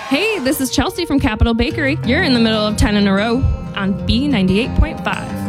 Hey, this is Chelsea from Capital Bakery. You're in the middle of 10 in a row on B98.5.